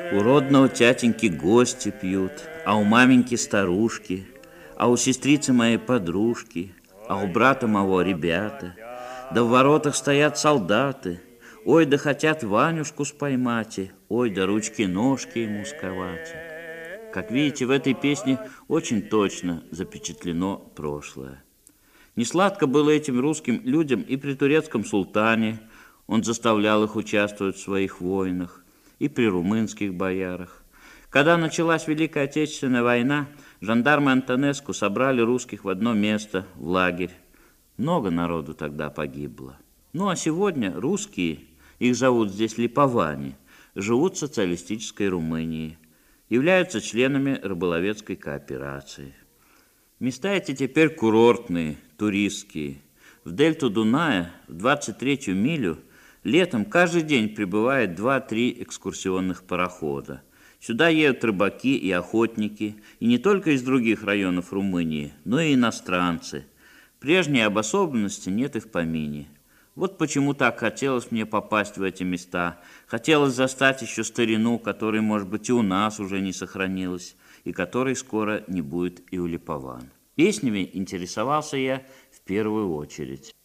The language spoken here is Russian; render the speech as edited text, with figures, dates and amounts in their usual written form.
У родного тятеньки гости пьют, а у маменьки старушки, а у сестрицы моей подружки, а у брата моего ребята. Да в воротах стоят солдаты, ой, да хотят Ванюшку споймать, ой, да ручки-ножки ему сковать. Как видите, в этой песне очень точно запечатлено прошлое. Несладко было этим русским людям и при турецком султане. Он заставлял их участвовать в своих войнах, и при румынских боярах. Когда началась Великая Отечественная война, жандармы Антонеску собрали русских в одно место, в лагерь. Много народу тогда погибло. Ну а сегодня русские, их зовут здесь липовани, живут в социалистической Румынии, являются членами рыболовецкой кооперации. Места эти теперь курортные, туристские. В дельту Дуная, в 23-ю милю, летом каждый день прибывает 2-3 экскурсионных парохода. Сюда едут рыбаки и охотники, и не только из других районов Румынии, но и иностранцы. Прежней обособленности нет и в помине. Вот почему так хотелось мне попасть в эти места. Хотелось застать еще старину, которой, может быть, и у нас уже не сохранилось, и которой скоро не будет и у липован. Песнями интересовался я в первую очередь.